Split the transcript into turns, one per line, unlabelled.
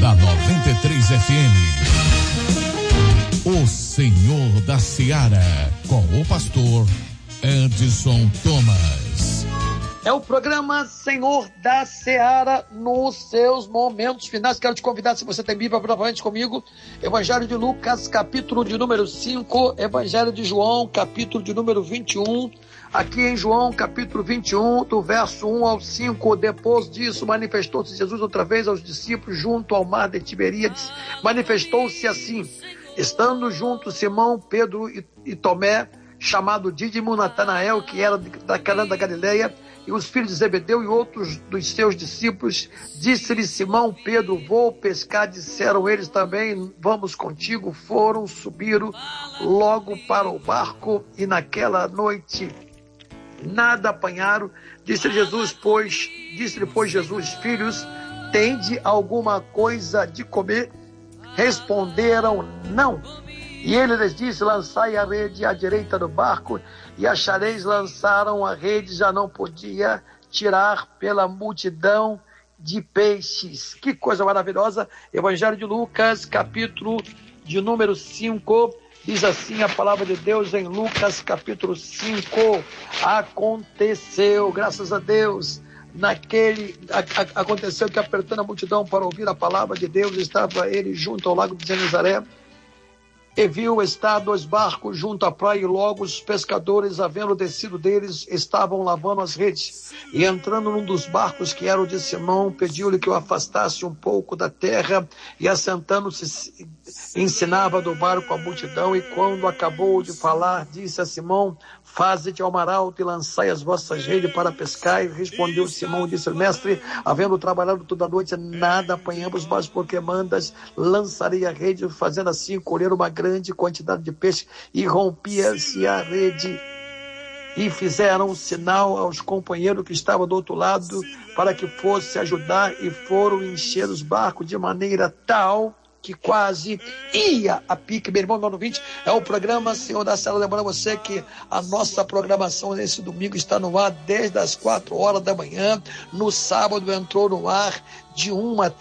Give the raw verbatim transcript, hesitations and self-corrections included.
na noventa e três F M. O Senhor da Seara, com o pastor Edson Thomas.
É o programa Senhor da Seara nos seus momentos finais. Quero te convidar, se você tem Bíblia, para frente comigo. Evangelho de Lucas, capítulo de número cinco. Evangelho de João, capítulo de número vinte e um. Aqui em João, capítulo vinte e um, do verso um ao cinco. Depois disso, manifestou-se Jesus outra vez aos discípulos junto ao mar de Tiberíades. Manifestou-se assim: estando junto Simão, Pedro e, e Tomé, chamado Dídimo, Natanael, que era da Caná da Galileia, e os filhos de Zebedeu e outros dos seus discípulos. Disse-lhe Simão Pedro: vou pescar. Disseram eles também: vamos contigo. Foram, subiram logo para o barco, e naquela noite nada apanharam. Disse-lhe Jesus, pois, disse-lhe, pois Jesus: filhos, tende alguma coisa de comer? Responderam: não. E ele lhes disse: lançai a rede à direita do barco, e achareis. Lançaram a rede, já não podia tirar pela multidão de peixes. Que coisa maravilhosa! Evangelho de Lucas, capítulo de número cinco, diz assim a palavra de Deus em Lucas, capítulo cinco. Aconteceu, graças a Deus, naquele, a, a, aconteceu que, apertando a multidão para ouvir a palavra de Deus, estava ele junto ao lago de Genezaré, e viu estar dois barcos junto à praia, e logo os pescadores, havendo descido deles, estavam lavando as redes. E entrando num dos barcos, que era o de Simão, pediu-lhe que o afastasse um pouco da terra, e assentando-se ensinava do barco a multidão. E quando acabou de falar, disse a Simão: faze-te ao mar alto e lançai as vossas redes para pescar. E respondeu Simão e disse: mestre, havendo trabalhado toda a noite, nada apanhamos, mas porque mandas, lançarei a rede. Fazendo assim, colheram uma grande quantidade de peixe, e rompia-se a rede. E fizeram um sinal aos companheiros que estavam do outro lado, para que fosse ajudar, e foram encher os barcos de maneira tal que quase ia a pique. Meu irmão, meu ouvinte, é o programa Senhor da Seara. Lembrando você que a nossa programação nesse domingo está no ar desde as quatro horas da manhã. No sábado entrou no ar de uma